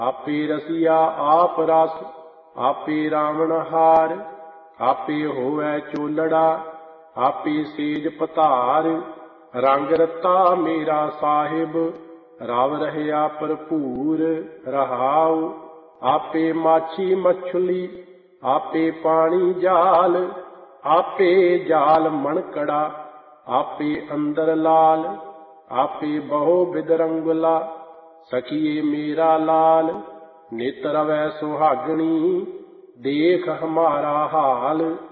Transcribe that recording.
ਆਪੇ ਰਸੀਆ ਆਪ ਰਸ, ਆਪੇ ਰਾਵਣਹਾਰ। ਆਪੇ ਹੋਵੈ ਚੋਲੜਾ, ਆਪੇ ਸੇਜ ਪਧਾਰ। ਰੰਗ ਰਤਾ ਮੇਰਾ ਸਾਹਿਬ, ਰਵ ਰਹਿਆ ਭਰਪੂਰ ਰਹਾਉ। ਆਪੇ ਮਾਛੀ ਮਛਲੀ, ਆਪੇ ਪਾਣੀ ਜਾਲ। ਆਪੇ ਜਾਲ ਮਣਕੜਾ, ਆਪੇ ਅੰਦਰ ਲਾਲ। ਆਪੇ ਬਹੁ ਬਿਦਰੰਗਲਾ, ਸਖੀਏ ਮੇਰਾ ਲਾਲ। ਨਿਤ ਰਵੈ ਸੁਹਾਗਣੀ, ਦੇਖ ਹਮਾਰਾ ਹਾਲ।